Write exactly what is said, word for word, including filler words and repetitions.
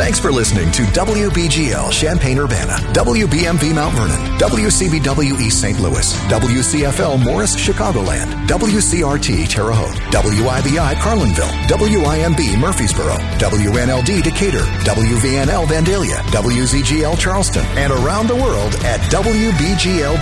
Thanks for listening to W B G L Champaign-Urbana, W B M V Mount Vernon, W C B W East Saint Louis, W C F L Morris Chicagoland, W C R T Terre Haute, W I B I Carlinville, W I M B Murfreesboro, W N L D Decatur, W V N L Vandalia, W Z G L Charleston, and around the world at W B G L